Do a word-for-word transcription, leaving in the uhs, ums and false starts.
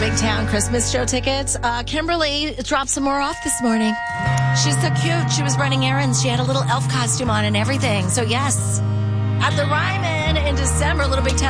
Big Town Christmas show tickets. Uh, Kimberly dropped some more off this morning. She's so cute. She was running errands. She had a little elf costume on and everything. So yes, at the Ryman in December, Little Big Town.